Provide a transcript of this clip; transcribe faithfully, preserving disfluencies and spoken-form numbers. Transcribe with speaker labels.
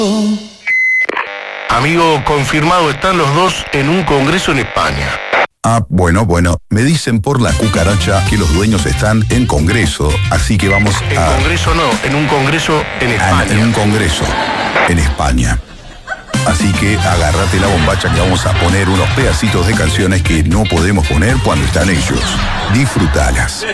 Speaker 1: Amigo, confirmado, están los dos en un congreso en España.
Speaker 2: Ah, bueno, bueno. Me dicen por la cucaracha que los dueños están en congreso, así que vamos
Speaker 1: En
Speaker 2: a...
Speaker 1: congreso no, en un congreso en
Speaker 2: Ah,
Speaker 1: España.
Speaker 2: en un congreso en España. Así que agárrate la bombacha que vamos a poner unos pedacitos de canciones que no podemos poner cuando están ellos. Disfrútalas.